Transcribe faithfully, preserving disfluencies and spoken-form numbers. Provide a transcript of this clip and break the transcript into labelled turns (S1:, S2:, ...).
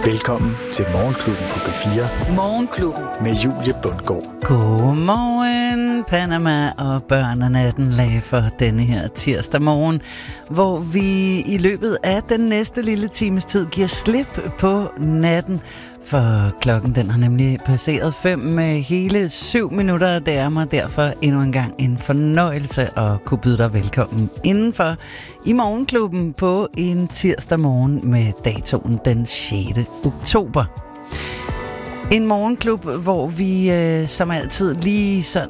S1: Velkommen til Morgenklubben på P fire.
S2: Morgenklubben
S1: med Julie Bundgaard.
S3: Godmorgen, Panama og børnenatten lag for denne her tirsdag morgen, hvor vi i løbet af den næste lille times tid giver slip på natten. For klokken den har nemlig passeret fem med hele syv minutter. Det er mig derfor endnu en gang en fornøjelse at kunne byde dig velkommen indenfor i Morgenklubben på en tirsdag morgen med datoen den sjette oktober. En morgenklub, hvor vi øh, som altid lige sådan